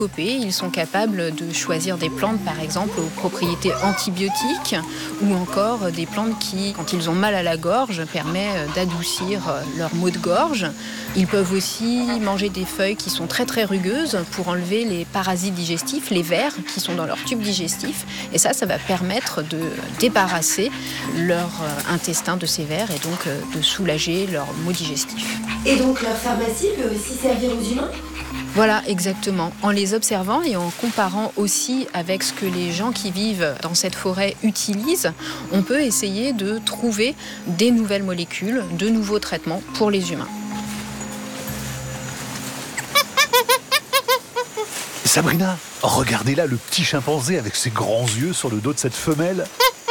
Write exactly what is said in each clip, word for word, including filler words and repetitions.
Ils sont capables de choisir des plantes, par exemple, aux propriétés antibiotiques ou encore des plantes qui, quand ils ont mal à la gorge, permettent d'adoucir leurs maux de gorge. Ils peuvent aussi manger des feuilles qui sont très très rugueuses pour enlever les parasites digestifs, les vers qui sont dans leur tube digestif. Et ça, ça va permettre de débarrasser leur intestin de ces vers et donc de soulager leurs maux digestifs. Et donc leur pharmacie peut aussi servir aux humains ? Voilà, exactement. En les observant et en comparant aussi avec ce que les gens qui vivent dans cette forêt utilisent, on peut essayer de trouver des nouvelles molécules, de nouveaux traitements pour les humains. Sabrina, regardez là le petit chimpanzé avec ses grands yeux sur le dos de cette femelle.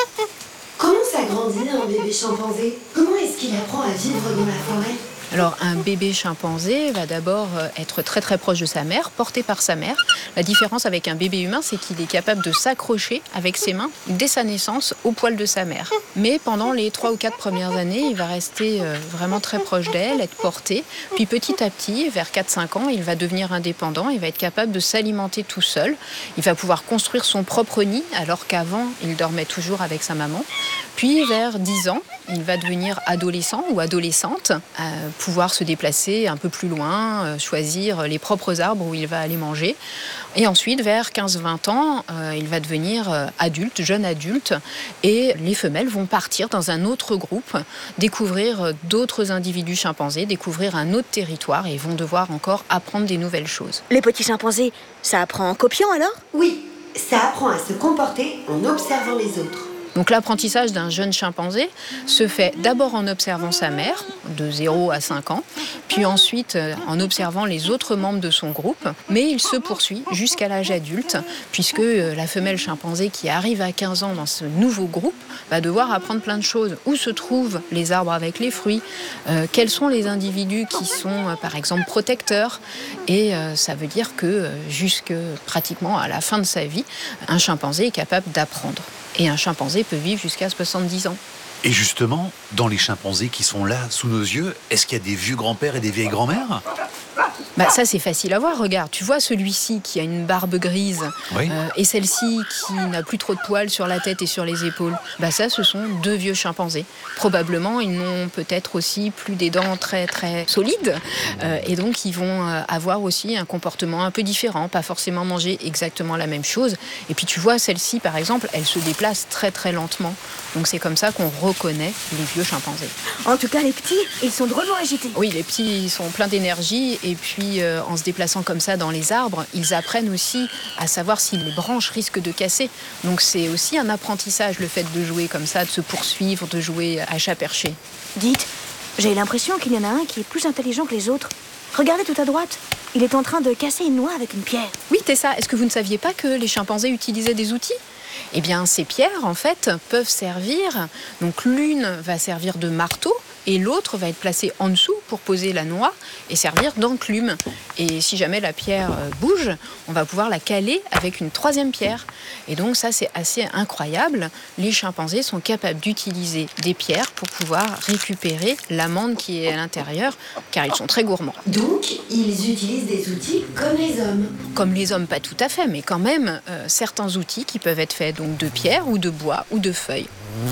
Comment ça grandit un bébé chimpanzé ? Comment est-ce qu'il apprend à vivre dans la forêt ? Alors, un bébé chimpanzé va d'abord être très très proche de sa mère, porté par sa mère. La différence avec un bébé humain, c'est qu'il est capable de s'accrocher avec ses mains dès sa naissance au poil de sa mère. Mais pendant les trois ou quatre premières années, il va rester vraiment très proche d'elle, être porté. Puis petit à petit, vers quatre cinq ans, il va devenir indépendant, il va être capable de s'alimenter tout seul. Il va pouvoir construire son propre nid, alors qu'avant, il dormait toujours avec sa maman. Puis vers dix ans, il va devenir adolescent ou adolescente, euh, pouvoir se déplacer un peu plus loin, euh, choisir les propres arbres où il va aller manger. Et ensuite, vers quinze vingt ans, euh, il va devenir euh, adulte, jeune adulte, et les femelles vont partir dans un autre groupe, découvrir d'autres individus chimpanzés, découvrir un autre territoire, et vont devoir encore apprendre des nouvelles choses. Les petits chimpanzés, ça apprend en copiant alors ? Oui, ça apprend à se comporter en observant les autres. Donc l'apprentissage d'un jeune chimpanzé se fait d'abord en observant sa mère, de zéro à cinq ans, puis ensuite en observant les autres membres de son groupe, mais il se poursuit jusqu'à l'âge adulte, puisque la femelle chimpanzé qui arrive à quinze ans dans ce nouveau groupe va devoir apprendre plein de choses. Où se trouvent les arbres avec les fruits, euh, quels sont les individus qui sont euh, par exemple protecteurs, et euh, ça veut dire que euh, jusque pratiquement à la fin de sa vie, un chimpanzé est capable d'apprendre. Et un chimpanzé peut vivre jusqu'à soixante-dix ans. Et justement, dans les chimpanzés qui sont là, sous nos yeux, est-ce qu'il y a des vieux grands-pères et des vieilles grand-mères ? Bah ça c'est facile à voir, regarde, tu vois celui-ci qui a une barbe grise, oui. euh, et celle-ci qui n'a plus trop de poils sur la tête et sur les épaules. Bah ça ce sont deux vieux chimpanzés. Probablement ils n'ont peut-être aussi plus des dents très très solides, euh, et donc ils vont euh, avoir aussi un comportement un peu différent, pas forcément manger exactement la même chose. Et puis tu vois celle-ci par exemple, elle se déplace très très lentement. Donc c'est comme ça qu'on reconnaît les vieux chimpanzés. En tout cas les petits, ils sont drôlement agités. Oui, les petits ils sont pleins d'énergie. Et puis, euh, en se déplaçant comme ça dans les arbres, ils apprennent aussi à savoir si les branches risquent de casser. Donc, c'est aussi un apprentissage, le fait de jouer comme ça, de se poursuivre, de jouer à chat perché. Dites, j'ai l'impression qu'il y en a un qui est plus intelligent que les autres. Regardez tout à droite, il est en train de casser une noix avec une pierre. Oui, Tessa, est-ce que vous ne saviez pas que les chimpanzés utilisaient des outils ? Eh bien, ces pierres, en fait, peuvent servir. Donc, l'une va servir de marteau, et l'autre va être placée en dessous pour poser la noix et servir d'enclume. Et si jamais la pierre bouge, on va pouvoir la caler avec une troisième pierre. Et donc ça, c'est assez incroyable. Les chimpanzés sont capables d'utiliser des pierres pour pouvoir récupérer l'amande qui est à l'intérieur, car ils sont très gourmands. Donc, ils utilisent des outils comme les hommes. Comme les hommes, pas tout à fait, mais quand même, euh, certains outils qui peuvent être faits donc, de pierre ou de bois ou de feuilles.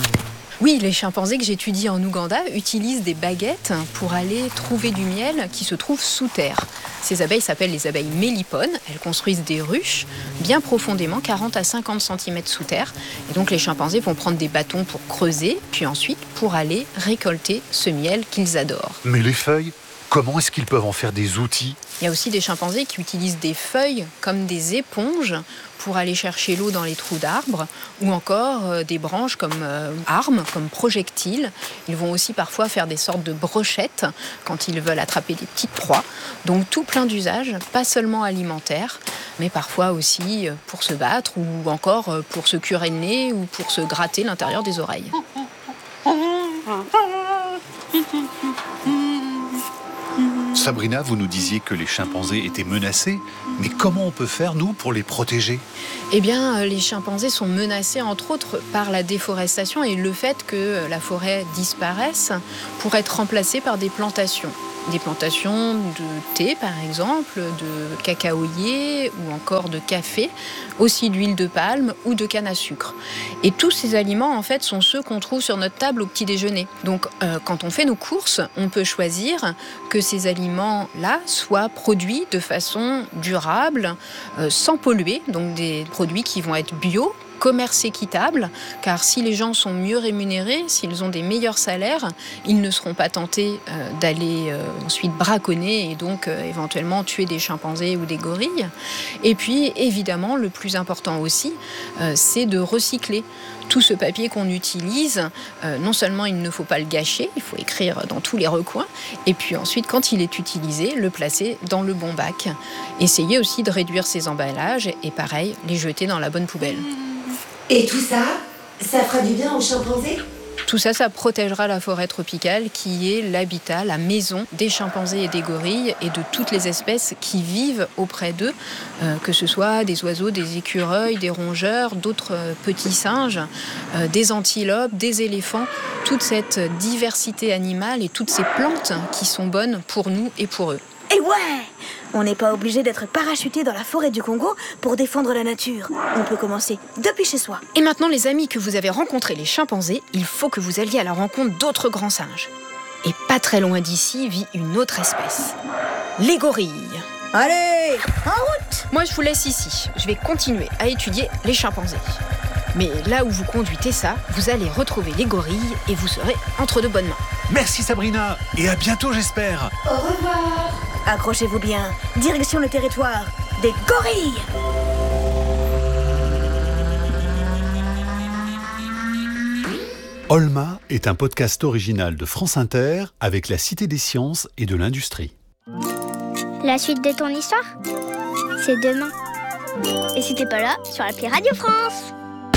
Oui, les chimpanzés que j'étudie en Ouganda utilisent des baguettes pour aller trouver du miel qui se trouve sous terre. Ces abeilles s'appellent les abeilles mélipones. Elles construisent des ruches bien profondément, quarante à cinquante centimètres sous terre. Et donc les chimpanzés vont prendre des bâtons pour creuser, puis ensuite pour aller récolter ce miel qu'ils adorent. Mais les feuilles, comment est-ce qu'ils peuvent en faire des outils ? Il y a aussi des chimpanzés qui utilisent des feuilles comme des éponges pour aller chercher l'eau dans les trous d'arbres, ou encore euh, des branches comme euh, armes, comme projectiles. Ils vont aussi parfois faire des sortes de brochettes quand ils veulent attraper des petites proies. Donc tout plein d'usages, pas seulement alimentaires, mais parfois aussi pour se battre, ou encore pour se curer le nez, ou pour se gratter l'intérieur des oreilles. Sabrina, vous nous disiez que les chimpanzés étaient menacés, mais comment on peut faire, nous, pour les protéger ? Eh bien, les chimpanzés sont menacés, entre autres, par la déforestation et le fait que la forêt disparaisse pour être remplacée par des plantations. des plantations de thé par exemple, de cacaoyer ou encore de café, aussi d'huile de palme ou de canne à sucre. Et tous ces aliments en fait sont ceux qu'on trouve sur notre table au petit déjeuner. Donc euh, quand on fait nos courses, on peut choisir que ces aliments-là soient produits de façon durable, euh, sans polluer, donc des produits qui vont être bio, commerce équitable, car si les gens sont mieux rémunérés, s'ils ont des meilleurs salaires, ils ne seront pas tentés euh, d'aller euh, ensuite braconner et donc euh, éventuellement tuer des chimpanzés ou des gorilles. Et puis évidemment, le plus important aussi, euh, c'est de recycler. Tout ce papier qu'on utilise, euh, non seulement il ne faut pas le gâcher, il faut écrire dans tous les recoins, et puis ensuite, quand il est utilisé, le placer dans le bon bac. Essayez aussi de réduire ces emballages et pareil, les jeter dans la bonne poubelle. Et tout ça, ça fera du bien aux chimpanzés ? Tout ça, ça protégera la forêt tropicale qui est l'habitat, la maison des chimpanzés et des gorilles et de toutes les espèces qui vivent auprès d'eux, euh, que ce soit des oiseaux, des écureuils, des rongeurs, d'autres euh, petits singes, euh, des antilopes, des éléphants, toute cette diversité animale et toutes ces plantes qui sont bonnes pour nous et pour eux. Et ouais! On n'est pas obligé d'être parachuté dans la forêt du Congo pour défendre la nature. On peut commencer depuis chez soi. Et maintenant, les amis, que vous avez rencontré les chimpanzés, il faut que vous alliez à la rencontre d'autres grands singes. Et pas très loin d'ici vit une autre espèce, les gorilles. Allez, en route! Moi, je vous laisse ici. Je vais continuer à étudier les chimpanzés. Mais là où vous conduitez ça, vous allez retrouver les gorilles et vous serez entre de bonnes mains. Merci Sabrina, et à bientôt j'espère. Au revoir. Accrochez-vous bien. Direction le territoire des gorilles! Olma est un podcast original de France Inter avec la Cité des Sciences et de l'Industrie. La suite de ton histoire, c'est demain. Et si t'es pas là, sur l'appli Radio France.